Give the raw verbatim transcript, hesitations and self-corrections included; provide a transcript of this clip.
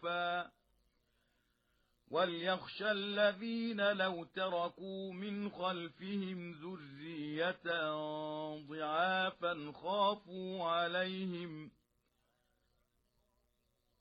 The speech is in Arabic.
ضعفا وليخشى الذين لو تركوا من خلفهم ذرية ضعافا خافوا عليهم